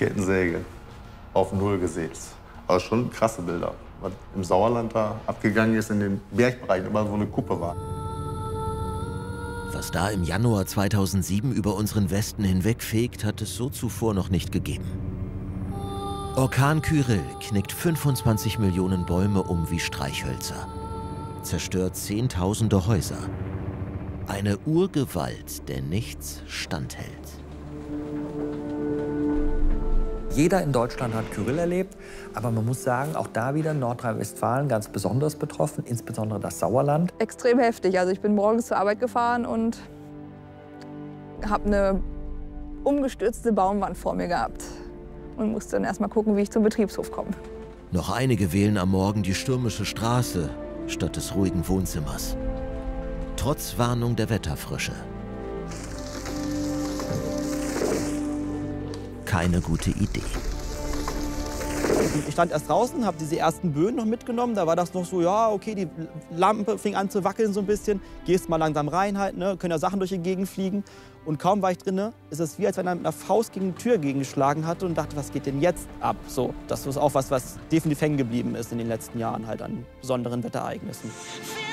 Kettensäge auf Null gesetzt. Aber schon krasse Bilder, was im Sauerland da abgegangen ist, in den Bergbereichen, überall wo eine Kuppe war. Was da im Januar 2007 über unseren Westen hinwegfegt, hat es so zuvor noch nicht gegeben. Orkan Kyrill knickt 25 Millionen Bäume um wie Streichhölzer, zerstört Zehntausende Häuser. Eine Urgewalt, der nichts standhält. Jeder in Deutschland hat Kyrill erlebt, aber man muss sagen, auch da wieder Nordrhein-Westfalen ganz besonders betroffen, insbesondere das Sauerland. Extrem heftig. Also ich bin morgens zur Arbeit gefahren und habe eine umgestürzte Baumwand vor mir gehabt und musste dann erst mal gucken, wie ich zum Betriebshof komme. Noch einige wählen am Morgen die stürmische Straße statt des ruhigen Wohnzimmers. Trotz Warnung der Wetterfrische. Keine gute Idee. Ich stand erst draußen, habe diese ersten Böen noch mitgenommen. Da war das noch so, ja, okay, die Lampe fing an zu wackeln so ein bisschen. Gehst mal langsam rein halt, ne? Können ja Sachen durch die Gegend fliegen. Und kaum war ich drin, ist es wie, als wenn er mit einer Faust gegen die Tür gegengeschlagen hatte und dachte, was geht denn jetzt ab? So, das ist auch was definitiv hängen geblieben ist in den letzten Jahren halt an besonderen Wetterereignissen.